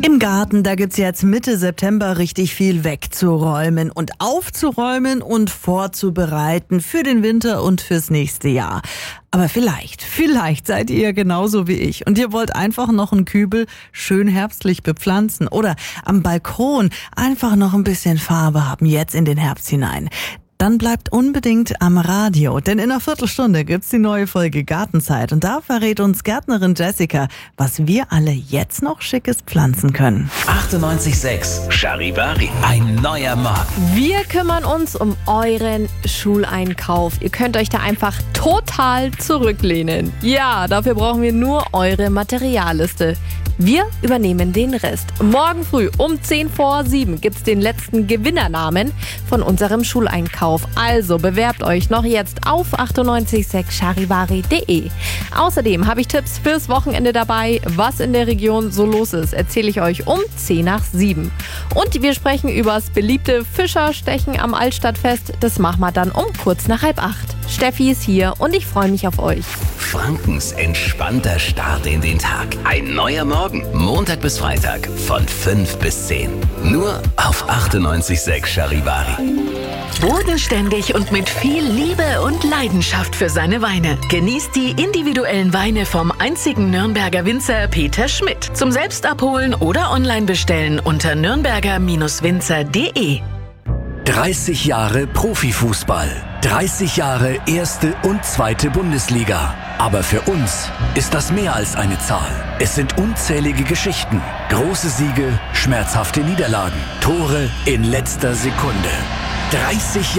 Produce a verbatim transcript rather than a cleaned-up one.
Im Garten, da gibt's jetzt Mitte September richtig viel wegzuräumen und aufzuräumen und vorzubereiten für den Winter und fürs nächste Jahr. Aber vielleicht, vielleicht seid ihr genauso wie ich und ihr wollt einfach noch einen Kübel schön herbstlich bepflanzen oder am Balkon einfach noch ein bisschen Farbe haben jetzt in den Herbst hinein. Dann bleibt unbedingt am Radio, denn in einer Viertelstunde gibt's die neue Folge Gartenzeit und da verrät uns Gärtnerin Jessica, was wir alle jetzt noch Schickes pflanzen können. achtundneunzig Komma sechs Charivari, ein neuer Morgen. Wir kümmern uns um euren Schuleinkauf. Ihr könnt euch da einfach total zurücklehnen. Ja, dafür brauchen wir nur eure Materialliste. Wir übernehmen den Rest. Morgen früh um zehn vor sieben gibt's den letzten Gewinnernamen von unserem Schuleinkauf. Also bewerbt euch noch jetzt auf achtundneunzig Komma sechs charivari punkt de. Außerdem habe ich Tipps fürs Wochenende dabei. Was in der Region so los ist, erzähle ich euch um zehn nach sieben. Und wir sprechen übers beliebte Fischerstechen am Altstadtfest. Das machen wir dann um kurz nach halb acht. Steffi ist hier und ich freue mich auf euch. Frankens entspannter Start in den Tag. Ein neuer Morgen. Montag bis Freitag von fünf bis zehn. Nur auf achtundneunzig Komma sechs Charivari. Bodenständig und mit viel Liebe und Leidenschaft für seine Weine. Genießt die individuellen Weine vom einzigen Nürnberger Winzer Peter Schmidt. Zum Selbstabholen oder online bestellen unter nürnberger Winzer punkt de. dreißig Jahre Profifußball. dreißig Jahre erste und zweite Bundesliga. Aber für uns ist das mehr als eine Zahl. Es sind unzählige Geschichten. Große Siege, schmerzhafte Niederlagen, Tore in letzter Sekunde. dreißig